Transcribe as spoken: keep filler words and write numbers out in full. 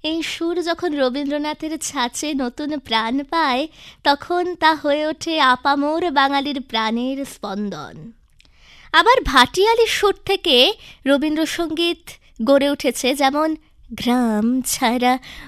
এই সুর যখন রবীন্দ্রনাথের ছাঁচে নতুন প্রাণ পায়, তখন তা হয়ে ওঠে আপামোর বাঙালির প্রাণের স্পন্দন। আবার ভাটিয়ালি সুর থেকে রবীন্দ্রসঙ্গীত গড়ে উঠেছে, যেমন গ্রাম ছাড়া